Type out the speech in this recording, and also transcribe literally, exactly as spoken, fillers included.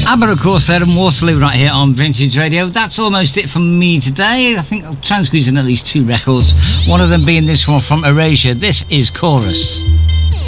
ABBA, of course, there and Waterloo right here on Vintage Radio. That's almost it from me today. I think I'll try and squeeze in at least two records, one of them being this one from Erasure. This is Chorus.